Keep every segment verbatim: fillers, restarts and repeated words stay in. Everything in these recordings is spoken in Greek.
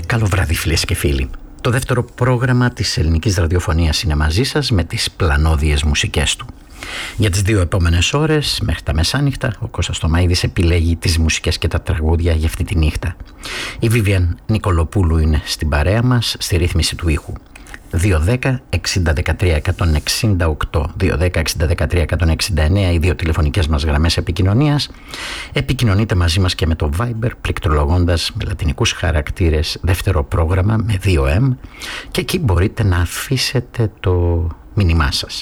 Καλό βράδυ φίλες και φίλοι. Το δεύτερο πρόγραμμα της ελληνικής ραδιοφωνίας είναι μαζί σας με τις πλανόδιες μουσικές του. Για τις δύο επόμενες ώρες, μέχρι τα μεσάνυχτα, ο Κώστας Τωμαΐδης επιλέγει τις μουσικές και τα τραγούδια για αυτή τη νύχτα. Η Βίβιαν Νικολοπούλου είναι στην παρέα μας, στη ρύθμιση του ήχου. δύο δέκα εξήντα δεκατρία εκατόν εξήντα οκτώ, δύο δέκα εξήντα δεκατρία εκατόν εξήντα εννέα, οι δύο τηλεφωνικές μας γραμμές επικοινωνίας. Επικοινωνείτε μαζί μας και με το Viber, πληκτρολογώντας με λατινικούς χαρακτήρες δεύτερο πρόγραμμα με δύο εμ, και εκεί μπορείτε να αφήσετε το μήνυμά σας.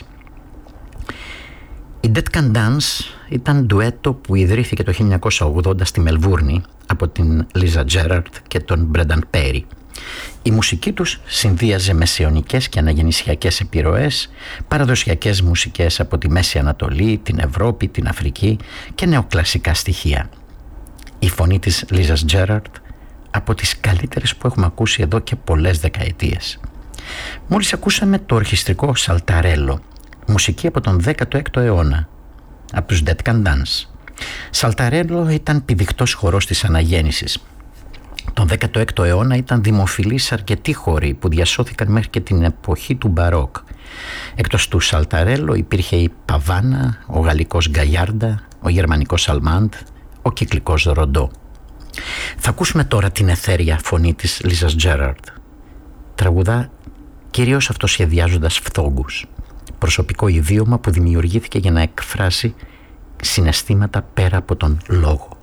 Η Dead Can Dance ήταν ντουέτο που ιδρύθηκε το χίλια εννιακόσια ογδόντα στη Μελβούρνη από την Λίζα Τζέραρντ και τον Μπρένταν Πέρι. Η μουσική τους συνδύαζε μεσαιωνικές και αναγεννησιακές επιρροές, παραδοσιακές μουσικές από τη Μέση Ανατολή, την Ευρώπη, την Αφρική και νεοκλασικά στοιχεία. Η φωνή της Λίζας Τζέραρντ από τις καλύτερες που έχουμε ακούσει εδώ και πολλές δεκαετίες. Μόλις ακούσαμε το ορχιστρικό Σαλταρέλο, μουσική από τον δέκατο έκτο αιώνα, από τους Dead Can Dance. Σαλταρέλο ήταν πηδηχτός χορός της αναγέννησης. Τον δέκατο έκτο αιώνα ήταν δημοφιλής αρκετοί χοροί που διασώθηκαν μέχρι και την εποχή του Μπαρόκ. Εκτός του Σαλταρέλο υπήρχε η Παβάνα, ο γαλλικός Γκαγιάρντα, ο γερμανικός Αλμάντ, ο κυκλικός Ροντό. Θα ακούσουμε τώρα την αιθέρια φωνή της Λίζας Τζέραρντ. Τραγουδά κυρίως αυτοσχεδιάζοντας φθόγκους. Προσωπικό ιδίωμα που δημιουργήθηκε για να εκφράσει συναισθήματα πέρα από τον λόγο.